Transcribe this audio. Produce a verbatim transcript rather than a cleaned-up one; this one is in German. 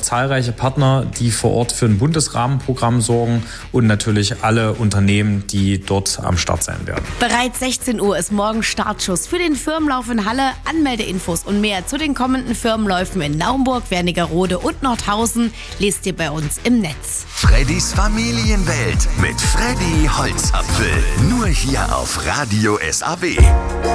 zahlreiche Partner, die vor Ort für ein buntes Rahmenprogramm sorgen und natürlich alle Unternehmen, die dort am Start sein werden. Bereits sechzehn Uhr ist morgen Startschuss für den Firmenlauf in Halle. Anmeldeinfos und mehr zu den kommenden Firmenläufen in Naumburg, Wernigerode und Nordhausen lest ihr bei uns im Netz. Freddys Familienwelt mit Freddy Holzapfel. Nur hier auf Radio S A B.